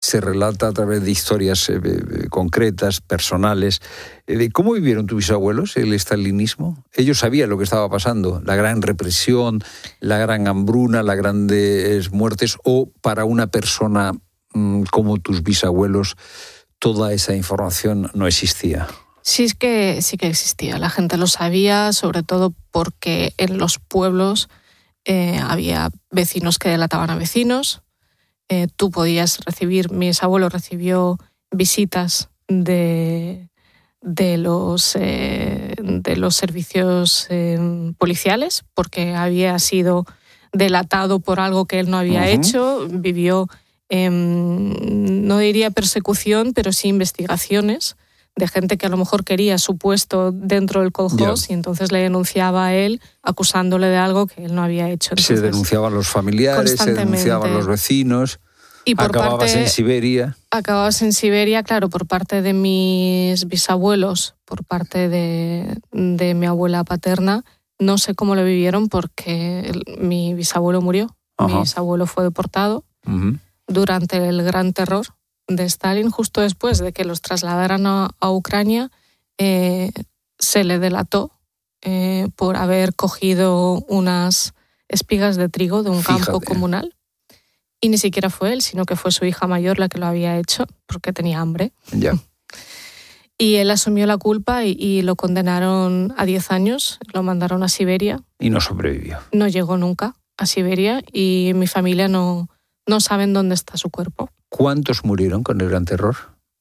se relata a través de historias concretas, personales. ¿Cómo vivieron tus bisabuelos el estalinismo? Ellos sabían lo que estaba pasando, la gran represión, la gran hambruna, las grandes muertes, o para una persona como tus bisabuelos toda esa información no existía. Sí que existía. La gente lo sabía, sobre todo porque en los pueblos había vecinos que delataban a vecinos. Tú podías recibir, mi bisabuelo recibió visitas de los servicios policiales porque había sido delatado por algo que él no había hecho. Vivió, no diría persecución, pero sí investigaciones de gente que a lo mejor quería su puesto dentro del kolhos y entonces le denunciaba a él acusándole de algo que él no había hecho. Entonces, se denunciaban los familiares, se denunciaban los vecinos, y acababas en Siberia. Acababas en Siberia, claro, por parte de mis bisabuelos, por parte de mi abuela paterna. No sé cómo lo vivieron porque mi bisabuelo murió. Mi bisabuelo fue deportado durante el Gran Terror de Stalin, justo después de que los trasladaran a Ucrania. Se le delató por haber cogido unas espigas de trigo de un campo comunal. Y ni siquiera fue él, sino que fue su hija mayor la que lo había hecho, porque tenía hambre. Y él asumió la culpa y lo condenaron a 10 años, lo mandaron a Siberia. Y no sobrevivió. No llegó nunca a Siberia y mi familia no saben dónde está su cuerpo. ¿Cuántos murieron con el Gran Terror?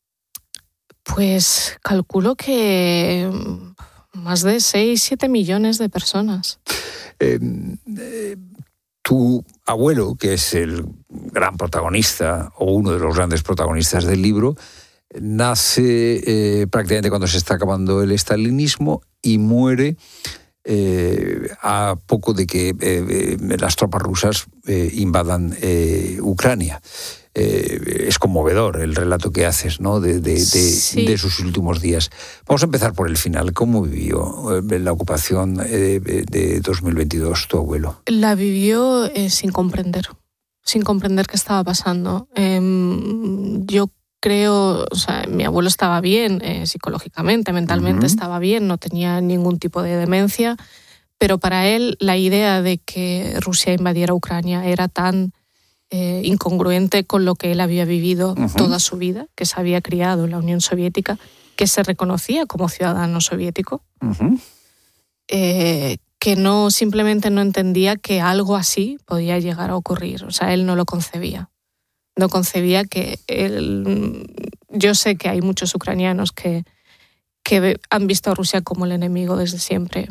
Pues calculo que más de 6-7 millones de personas. Tu abuelo, que es el gran protagonista o uno de los grandes protagonistas del libro, nace prácticamente cuando se está acabando el estalinismo y muere a poco de que las tropas rusas invadan Ucrania. Es conmovedor el relato que haces, ¿no? de sus últimos días. Vamos a empezar por el final. ¿Cómo vivió la ocupación de 2022 tu abuelo? La vivió sin comprender qué estaba pasando. Yo creo, o sea, mi abuelo estaba bien psicológicamente, mentalmente estaba bien, no tenía ningún tipo de demencia, pero para él la idea de que Rusia invadiera Ucrania era tan incongruente con lo que él había vivido toda su vida, que se había criado en la Unión Soviética, que se reconocía como ciudadano soviético, que no simplemente no entendía que algo así podía llegar a ocurrir. O sea, él no lo concebía. No concebía que él... Yo sé que hay muchos ucranianos que han visto a Rusia como el enemigo desde siempre.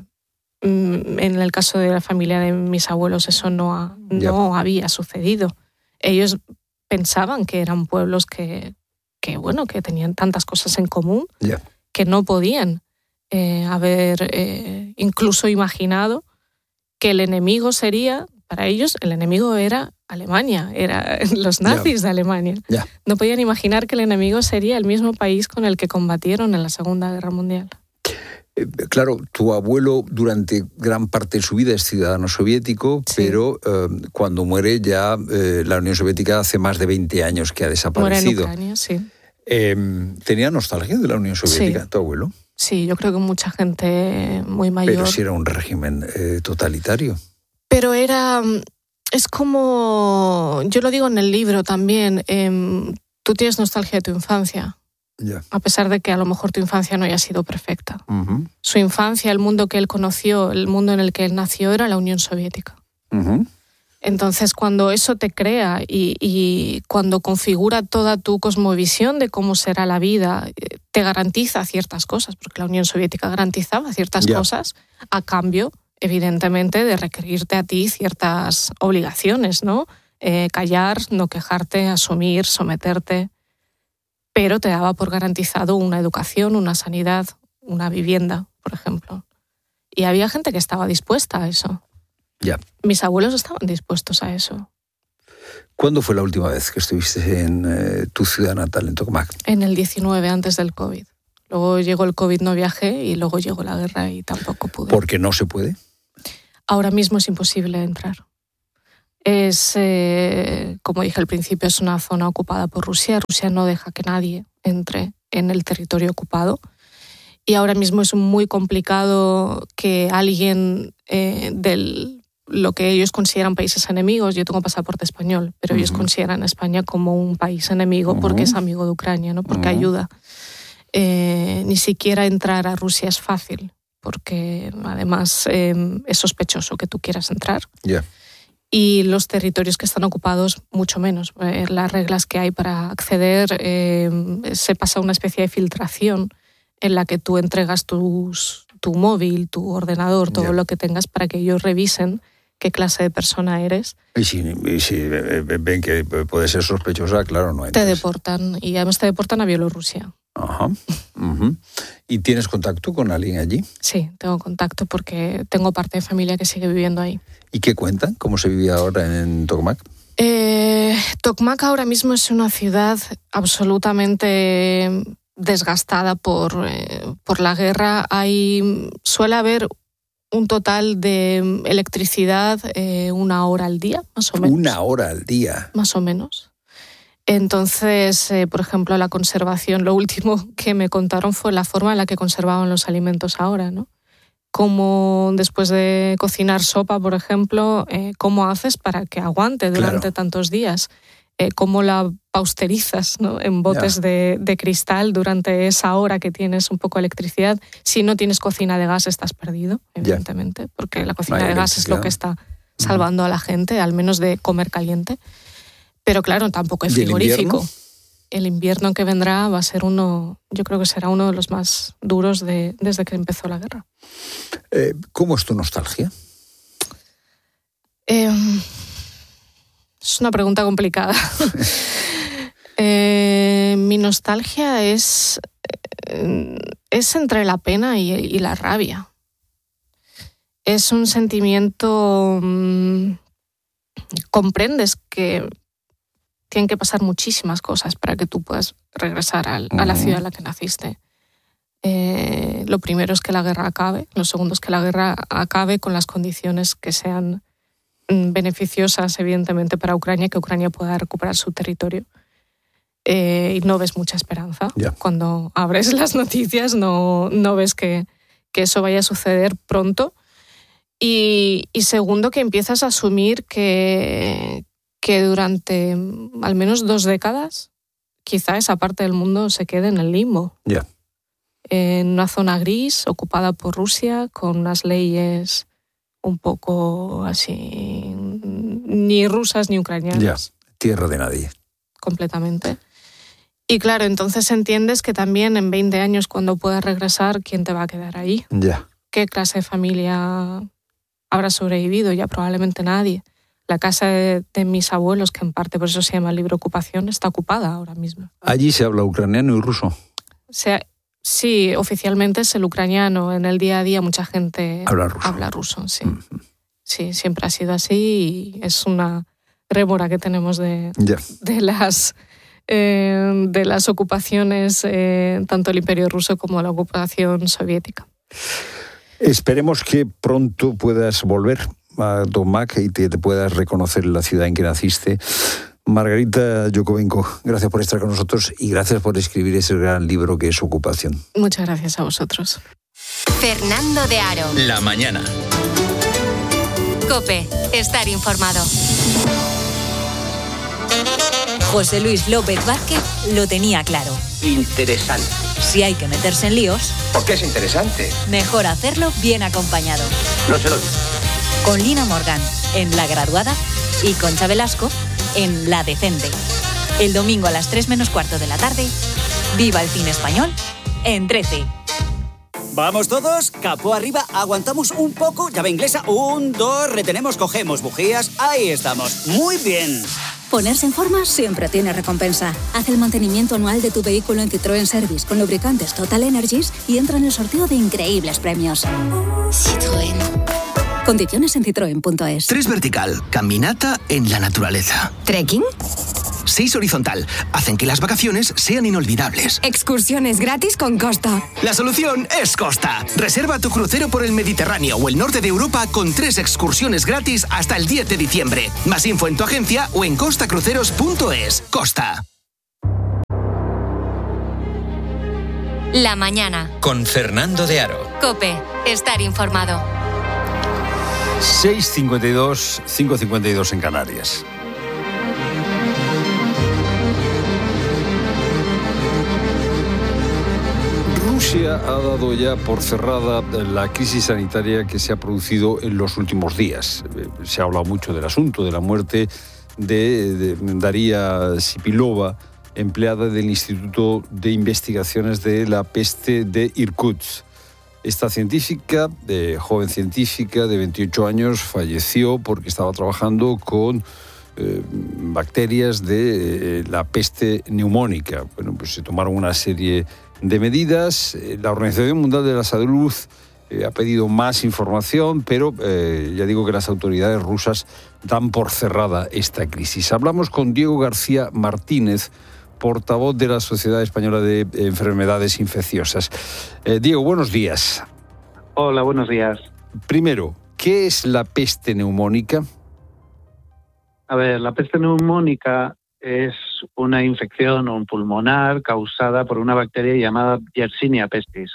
En el caso de la familia de mis abuelos eso no había sucedido. Ellos pensaban que eran pueblos que tenían tantas cosas en común que no podían haber incluso imaginado que el enemigo sería, para ellos el enemigo era Alemania, eran los nazis de Alemania. No podían imaginar que el enemigo sería el mismo país con el que combatieron en la Segunda Guerra Mundial. Claro, tu abuelo durante gran parte de su vida es ciudadano soviético, pero cuando muere ya la Unión Soviética hace más de 20 años que ha desaparecido. Muere en Ucrania, sí. ¿Tenía nostalgia de la Unión Soviética, tu abuelo? Sí, yo creo que mucha gente muy mayor. Pero sí era un régimen totalitario. Pero es como, yo lo digo en el libro también, tú tienes nostalgia de tu infancia. A pesar de que a lo mejor tu infancia no haya sido perfecta. Su infancia, el mundo que él conoció, el mundo en el que él nació era la Unión Soviética. Entonces, cuando eso te crea y cuando configura toda tu cosmovisión de cómo será la vida, te garantiza ciertas cosas, porque la Unión Soviética garantizaba ciertas cosas a cambio, evidentemente, de requerirte a ti ciertas obligaciones, ¿no? Callar, no quejarte, asumir, someterte... pero te daba por garantizado una educación, una sanidad, una vivienda, por ejemplo. Y había gente que estaba dispuesta a eso. Mis abuelos estaban dispuestos a eso. ¿Cuándo fue la última vez que estuviste en tu ciudad natal, en Tokmak? En el 19, antes del COVID. Luego llegó el COVID, no viajé, y luego llegó la guerra y tampoco pude. ¿Por qué no se puede? Ahora mismo es imposible entrar. Es, como dije al principio, es una zona ocupada por Rusia. Rusia no deja que nadie entre en el territorio ocupado. Y ahora mismo es muy complicado que alguien lo que ellos consideran países enemigos, yo tengo pasaporte español, pero ellos consideran a España como un país enemigo porque es amigo de Ucrania, ¿no? Porque ayuda. Ni siquiera entrar a Rusia es fácil, porque además es sospechoso que tú quieras entrar. Yeah. Y los territorios que están ocupados, mucho menos. Las reglas que hay para acceder, se pasa una especie de filtración en la que tú entregas tu móvil, tu ordenador, todo lo que tengas para que ellos revisen qué clase de persona eres. Y si ven que puede ser sospechosa, claro, no entres. Te deportan, y además te deportan a Bielorrusia. Ajá. ¿Y tienes contacto con alguien allí? Sí, tengo contacto porque tengo parte de familia que sigue viviendo ahí. ¿Y qué cuentan? ¿Cómo se vive ahora en Tokmak? Tokmak ahora mismo es una ciudad absolutamente desgastada por la guerra. Suele haber un total de electricidad 1 hora al día, más o menos. 1 hora al día. Más o menos. Entonces, por ejemplo, la conservación, lo último que me contaron fue la forma en la que conservaban los alimentos ahora, ¿no? Cómo después de cocinar sopa, por ejemplo, cómo haces para que aguante durante tantos días. Cómo la pausterizas, ¿no? En botes de cristal durante esa hora que tienes un poco de electricidad. Si no tienes cocina de gas, estás perdido, evidentemente, porque la cocina de gas es lo que está salvando a la gente, al menos de comer caliente. Pero claro, tampoco hay frigorífico. El invierno que vendrá va a ser yo creo que será uno de los más duros desde que empezó la guerra. ¿Cómo es tu nostalgia? Es una pregunta complicada. Mi nostalgia es entre la pena y la rabia. Es un sentimiento... comprendes que tienen que pasar muchísimas cosas para que tú puedas regresar a la ciudad en la que naciste. Lo primero es que la guerra acabe. Lo segundo es que la guerra acabe con las condiciones que sean beneficiosas, evidentemente, para Ucrania, que Ucrania pueda recuperar su territorio. Y no ves mucha esperanza. Cuando abres las noticias no ves que eso vaya a suceder pronto. Y segundo, que empiezas a asumir que durante al menos 2 décadas quizá esa parte del mundo se quede en el limbo. En una zona gris, ocupada por Rusia, con unas leyes un poco así, ni rusas ni ucranianas. Tierra de nadie. Completamente. Y claro, entonces entiendes que también en 20 años, cuando puedas regresar, ¿quién te va a quedar ahí? ¿Qué clase de familia habrá sobrevivido? Ya probablemente nadie. La casa de mis abuelos, que en parte por eso se llama Libre Ocupación, está ocupada ahora mismo. ¿Allí se habla ucraniano y ruso? Sí, oficialmente es el ucraniano. En el día a día mucha gente habla ruso, sí. Sí, siempre ha sido así y es una rémora que tenemos de las ocupaciones, tanto el Imperio Ruso como la ocupación soviética. Esperemos que pronto puedas volver a Tokmak y te puedas reconocer en la ciudad en que naciste. Margarita Yokovenko, gracias por estar con nosotros y gracias por escribir ese gran libro que es Ocupación. Muchas gracias a vosotros. Fernando de Aro. La mañana. COPE. Estar informado. José Luis López Vázquez lo tenía claro. Interesante. Si hay que meterse en líos... ¿Por qué es interesante? Mejor hacerlo bien acompañado. No se lo digo. Con Lina Morgan, en La Graduada, y Concha Velasco, en La Decente. El domingo a las 3:15 de la tarde, viva el cine español en 13. ¿Vamos todos? Capó arriba, aguantamos un poco, llave inglesa, 1, 2, retenemos, cogemos bujías, ahí estamos, muy bien. Ponerse en forma siempre tiene recompensa. Haz el mantenimiento anual de tu vehículo en Citroën Service con lubricantes Total Energies y entra en el sorteo de increíbles premios. Citroën. Condiciones en citroen.es. 3 Vertical, caminata en la naturaleza. ¿Trekking? 6 horizontal. Hacen que las vacaciones sean inolvidables. Excursiones gratis con Costa. La solución es Costa. Reserva tu crucero por el Mediterráneo o el norte de Europa con 3 excursiones gratis hasta el 10 de diciembre. Más info en tu agencia o en costacruceros.es. Costa. La mañana. Con Fernando de Aro. COPE. Estar informado. 6:52, 5:52 en Canarias. Rusia ha dado ya por cerrada la crisis sanitaria que se ha producido en los últimos días. Se ha hablado mucho del asunto, de la muerte de Daria Sipilova, empleada del Instituto de Investigaciones de la Peste de Irkutsk. Esta científica, joven científica de 28 años, falleció porque estaba trabajando con bacterias de la peste neumónica. Bueno, pues se tomaron una serie de medidas. La Organización Mundial de la Salud ha pedido más información, pero ya digo que las autoridades rusas dan por cerrada esta crisis. Hablamos con Diego García Martínez, portavoz de la Sociedad Española de Enfermedades Infecciosas. Diego, buenos días. Hola, buenos días. Primero, ¿qué es la peste neumónica? A ver, la peste neumónica es una infección pulmonar causada por una bacteria llamada Yersinia pestis.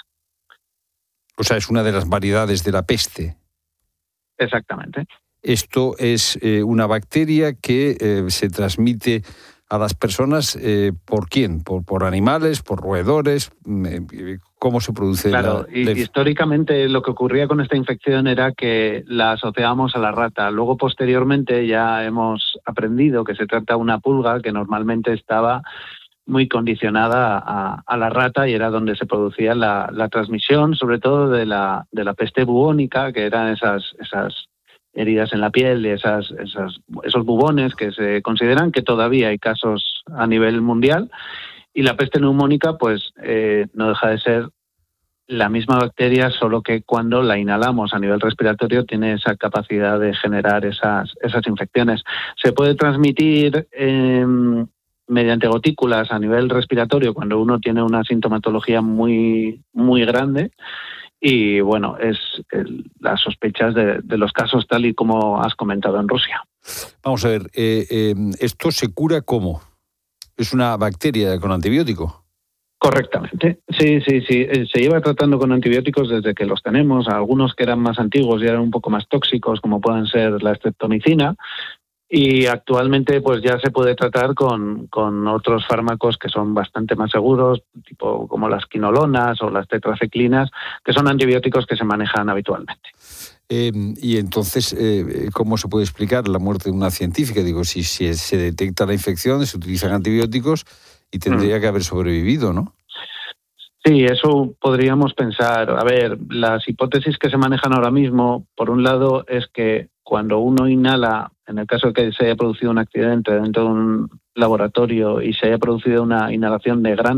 O sea, es una de las variedades de la peste. Exactamente. Esto es una bacteria que se transmite a las personas, ¿por quién? ¿Por animales? ¿Por roedores? ¿Cómo se produce? Claro, históricamente lo que ocurría con esta infección era que la asociábamos a la rata. Luego, posteriormente, ya hemos aprendido que se trata de una pulga que normalmente estaba muy condicionada a la rata y era donde se producía la transmisión, sobre todo de la peste bubónica, que eran esas heridas en la piel, esos bubones que se consideran que todavía hay casos a nivel mundial. Y la peste neumónica, pues, no deja de ser la misma bacteria, solo que cuando la inhalamos a nivel respiratorio tiene esa capacidad de generar esas infecciones. Se puede transmitir mediante gotículas a nivel respiratorio cuando uno tiene una sintomatología muy, muy grande. Y bueno, es las sospechas de los casos tal y como has comentado en Rusia. Vamos a ver, ¿esto se cura cómo? ¿Es una bacteria con antibiótico? Correctamente, sí. Se lleva tratando con antibióticos desde que los tenemos. Algunos que eran más antiguos y eran un poco más tóxicos, como pueden ser la streptomicina. Y actualmente pues ya se puede tratar con otros fármacos que son bastante más seguros, tipo como las quinolonas o las tetraciclinas, que son antibióticos que se manejan habitualmente. Y entonces, ¿cómo se puede explicar la muerte de una científica? Digo, si se detecta la infección, se utilizan antibióticos y tendría que haber sobrevivido, ¿no? Sí, eso podríamos pensar. A ver, las hipótesis que se manejan ahora mismo, por un lado, es que cuando uno inhala, en el caso de que se haya producido un accidente dentro de un laboratorio y se haya producido una inhalación de gran...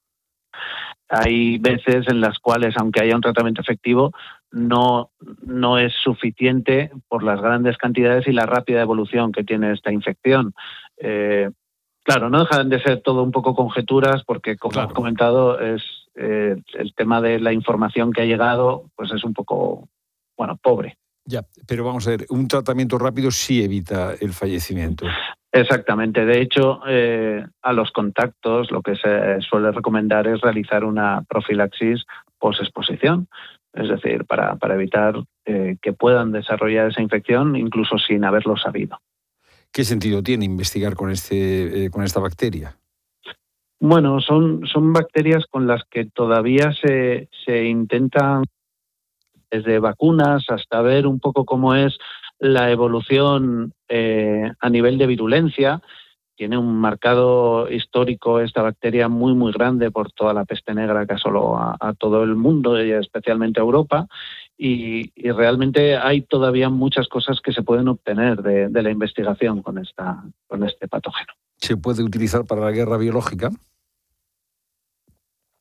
Hay veces en las cuales, aunque haya un tratamiento efectivo, no es suficiente por las grandes cantidades y la rápida evolución que tiene esta infección. Claro, no dejan de ser todo un poco conjeturas porque, como has comentado, es el tema de la información que ha llegado, pues es un poco, pobre. Ya, pero vamos a ver, un tratamiento rápido sí evita el fallecimiento. Exactamente. De hecho, a los contactos lo que se suele recomendar es realizar una profilaxis post-exposición, es decir, para evitar que puedan desarrollar esa infección incluso sin haberlo sabido. ¿Qué sentido tiene investigar con esta bacteria? Bueno, son bacterias con las que todavía se intentan, desde vacunas hasta ver un poco cómo es la evolución a nivel de virulencia. Tiene un marcado histórico esta bacteria muy, muy grande por toda la peste negra que asoló a todo el mundo, y especialmente a Europa. Y realmente hay todavía muchas cosas que se pueden obtener de la investigación con este patógeno. ¿Se puede utilizar para la guerra biológica?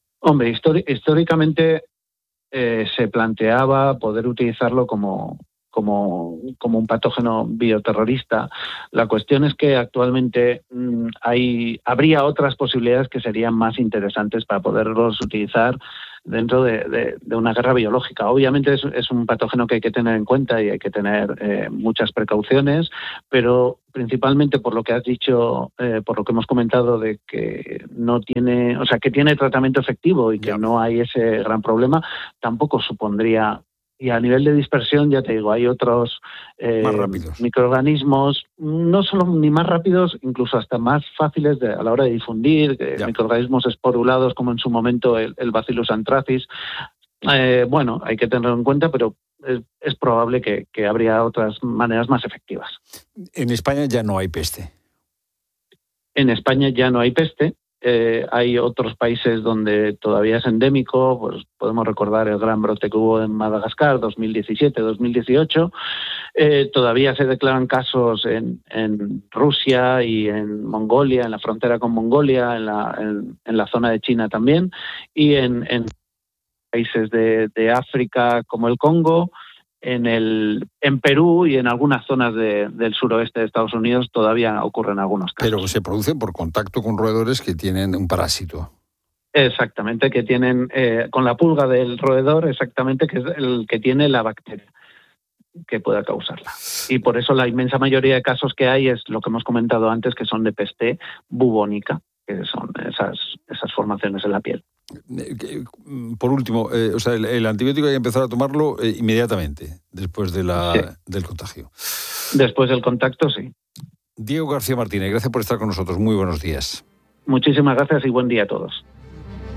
Hombre, históricamente se planteaba poder utilizarlo como como un patógeno bioterrorista. La cuestión es que actualmente habría otras posibilidades que serían más interesantes para poderlos utilizar dentro de una guerra biológica. Obviamente es un patógeno que hay que tener en cuenta y hay que tener muchas precauciones, pero principalmente por lo que has dicho, por lo que hemos comentado de que no tiene, o sea, que tiene tratamiento efectivo y que no hay ese gran problema, tampoco supondría. Y a nivel de dispersión, ya te digo, hay otros microorganismos, no solo ni más rápidos, incluso hasta más fáciles a la hora de difundir, microorganismos esporulados, como en su momento el Bacillus anthracis. Bueno, hay que tenerlo en cuenta, pero es probable que habría otras maneras más efectivas. En España ya no hay peste. En España ya no hay peste. Hay otros países donde todavía es endémico, pues podemos recordar el gran brote que hubo en Madagascar, 2017-2018. Todavía se declaran casos en Rusia y en Mongolia, en la frontera con Mongolia, en la zona de China también, y en países de África como el Congo. En Perú y en algunas zonas del suroeste de Estados Unidos todavía ocurren algunos casos. Pero se producen por contacto con roedores que tienen un parásito. Exactamente, que tienen con la pulga del roedor, exactamente, que es el que tiene la bacteria que pueda causarla. Y por eso la inmensa mayoría de casos que hay es lo que hemos comentado antes, que son de peste bubónica, que son esas formaciones en la piel. Por último, o sea, el antibiótico hay que empezar a tomarlo inmediatamente, después del contagio. Después del contacto, sí. Diego García Martínez, gracias por estar con nosotros. Muy buenos días. Muchísimas gracias y buen día a todos.